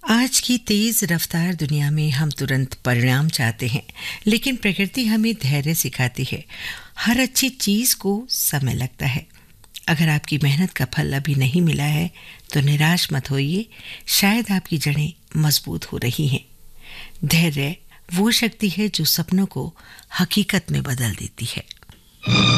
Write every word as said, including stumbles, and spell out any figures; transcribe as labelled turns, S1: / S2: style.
S1: आज की तेज रफ्तार दुनिया में हम तुरंत परिणाम चाहते हैं, लेकिन प्रकृति हमें धैर्य सिखाती है। हर अच्छी चीज को समय लगता है। अगर आपकी मेहनत का फल अभी नहीं मिला है तो निराश मत होइए, शायद आपकी जड़ें मजबूत हो रही हैं। धैर्य वो शक्ति है जो सपनों को हकीकत में बदल देती है।